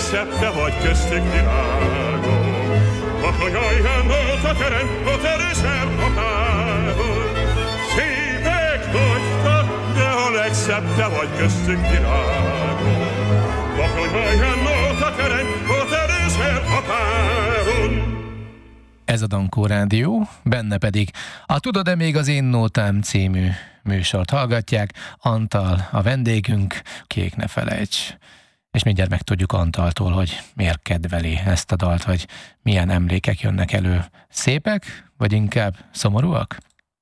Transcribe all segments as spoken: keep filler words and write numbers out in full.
legszebb te vagy köztük világon. Ahogyan volt a terem, a teresen apához. Szépek nagytak, de a legszebb te vagy köztük világon. Ahogyan volt a terem, a teresen apához. Ez a Dankó Rádió, benne pedig a Tudod-e még az én nótám című műsort hallgatják. Antal a vendégünk, Kék ne felejts. És mindjárt megtudjuk Antaltól, hogy miért kedveli ezt a dalt, vagy milyen emlékek jönnek elő. Szépek, vagy inkább szomorúak?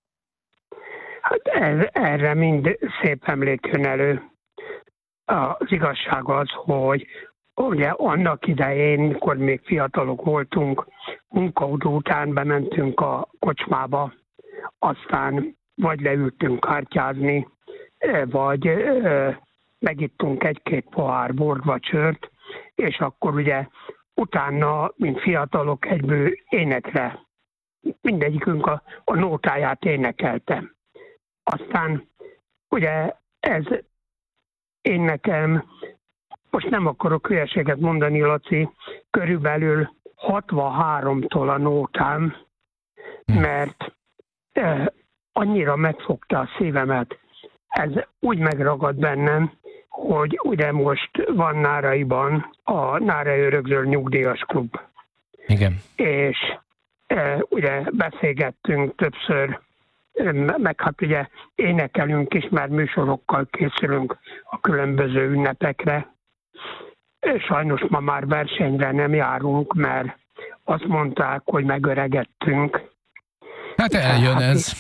Hát ez, erre mind szép emlék jön elő. Az igazság az, hogy ugye annak idején, mikor még fiatalok voltunk, munkaidő után bementünk a kocsmába, aztán vagy leültünk kártyázni, vagy megittunk egy-két pohár bort vagy sört, és akkor ugye utána, mint fiatalok, egyből énekre, mindegyikünk a, a nótáját énekelte. Aztán ugye ez én nekem, most nem akarok hülyeséget mondani, Laci, körülbelül hatvanháromtól a nótám, mert eh, annyira megfogta a szívemet, ez úgy megragad bennem, hogy ugye most van Náraiban a Nárai Örökzöld Nyugdíjas Klub. Igen. És e, ugye beszélgettünk többször, meg hát ugye énekelünk is, mert műsorokkal készülünk a különböző ünnepekre. Sajnos ma már versenyre nem járunk, mert azt mondták, hogy megöregettünk. Hát eljön hát, ez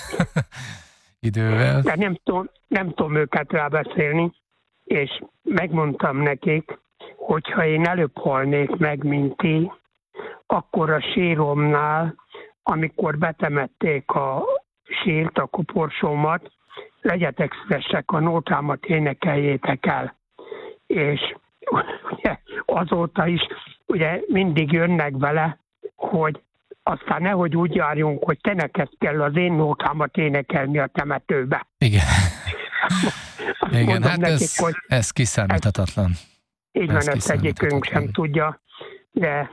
idővel. De nem tudom, nem tudom őket rábeszélni, és megmondtam nekik, hogyha én előbb halnék meg, mint ti, akkor a síromnál, amikor betemették a sírt, a koporsómat, legyetek szívesek, a nótámat énekeljétek el. És ugye, azóta is ugye mindig jönnek vele, hogy aztán nehogy úgy járjunk, hogy te neked kell az én nótámat énekelni a temetőbe. Igen. Igen, hát nekik, ez, hogy ez kiszámíthatatlan. Így van, ezt egyikünk sem tudja, de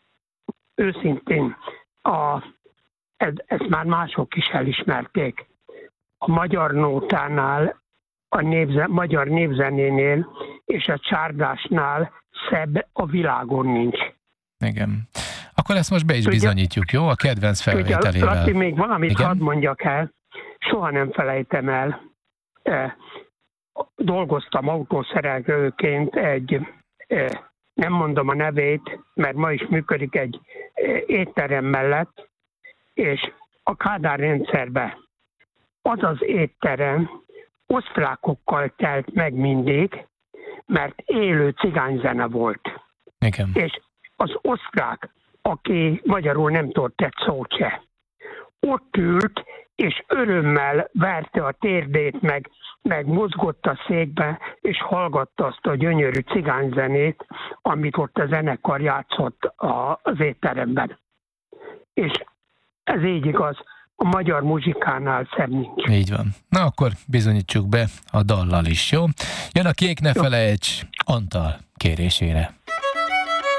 őszintén a, ez, ezt már mások is elismerték. A magyar nótánál, a névze, magyar népzenénél és a csárdásnál szebb a világon nincs. Igen. Akkor ezt most be is tudja, bizonyítjuk, jó? A kedvenc felvételével. Laci, még valamit igen? hadd mondjak el. Soha nem felejtem el. Eh, dolgoztam autószerelőként egy, eh, nem mondom a nevét, mert ma is működik egy eh, étterem mellett, és a Kádár rendszerben az az étterem osztrákokkal telt meg mindig, mert élő cigányzene volt. Igen. És az osztrák, aki magyarul nem tudott egy szót se, ott ült, és örömmel verte a térdét, meg, meg mozgott a székbe, és hallgatta azt a gyönyörű cigányzenét, amit ott a zenekar játszott a, az étteremben. És ez így igaz, a magyar muzsikánál szebb nincs. Így van. Na akkor bizonyítsuk be a dallal is, jó? Jön a Kék ne felejts Antal kérésére.